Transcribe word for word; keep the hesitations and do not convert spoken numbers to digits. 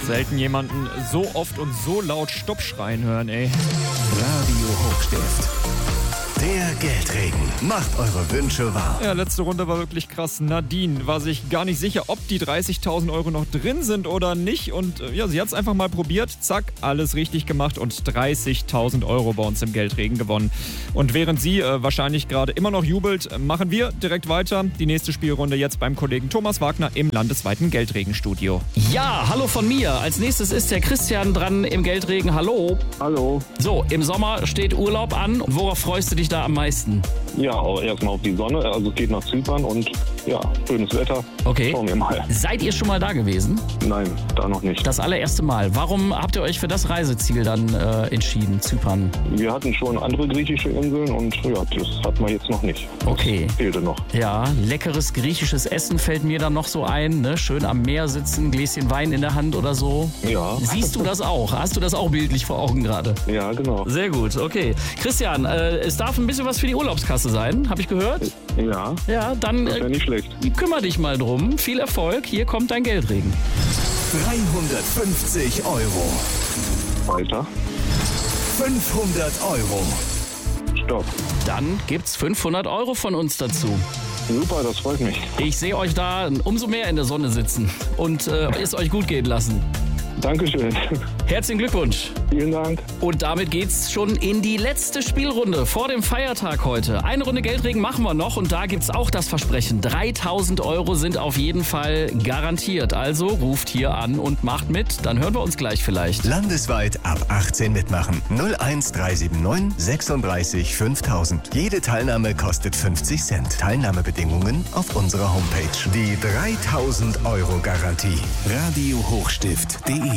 Selten jemanden so oft und so laut Stopp schreien hören, ey. Radio Hochstift. Der Geldregen macht eure Wünsche wahr. Ja, letzte Runde war wirklich krass. Nadine war sich gar nicht sicher, ob die dreißigtausend Euro noch drin sind oder nicht. Und ja, sie hat es einfach mal probiert. Zack, alles richtig gemacht und dreißigtausend Euro bei uns im Geldregen gewonnen. Und während sie äh, wahrscheinlich gerade immer noch jubelt, machen wir direkt weiter. Die nächste Spielrunde jetzt beim Kollegen Thomas Wagner im landesweiten Geldregenstudio. Ja, hallo von mir. Als nächstes ist der Christian dran im Geldregen. Hallo. Hallo. So, im Sommer steht Urlaub an. Worauf freust du dich da am meisten? Ja, erstmal auf die Sonne. Also es geht nach Zypern und ja, schönes Wetter. Okay. Schauen wir mal. Seid ihr schon mal da gewesen? Nein, da noch nicht. Das allererste Mal. Warum habt ihr euch für das Reiseziel dann äh, entschieden, Zypern? Wir hatten schon andere griechische Inseln und ja, das hat man jetzt noch nicht. Okay. Das fehlte noch. Ja, leckeres griechisches Essen fällt mir dann noch so ein. Ne? Schön am Meer sitzen, Gläschen Wein in der Hand oder so. Ja. Siehst du das auch? Hast du das auch bildlich vor Augen gerade? Ja, genau. Sehr gut, okay. Christian, äh, es darf ein bisschen was für die Urlaubskasse sein, habe ich gehört? Ja. Ja, dann Das wäre nicht schlecht. äh, kümmere dich mal drum. Viel Erfolg, hier kommt dein Geldregen. dreihundertfünfzig Euro. Weiter. fünfhundert Euro. Stopp. Dann gibt's fünfhundert Euro von uns dazu. Super, das freut mich. Ich sehe euch da umso mehr in der Sonne sitzen und äh, es euch gut gehen lassen. Dankeschön. Herzlichen Glückwunsch. Vielen Dank. Und damit geht's schon in die letzte Spielrunde vor dem Feiertag heute. Eine Runde Geldregen machen wir noch und da gibt's auch das Versprechen. dreitausend Euro sind auf jeden Fall garantiert. Also ruft hier an und macht mit. Dann hören wir uns gleich vielleicht. Landesweit ab achtzehn mitmachen. null eins drei sieben neun sechsunddreißig fünftausend. Jede Teilnahme kostet fünfzig Cent. Teilnahmebedingungen auf unserer Homepage. Die dreitausend Euro Garantie. Radio Hochstift punkt de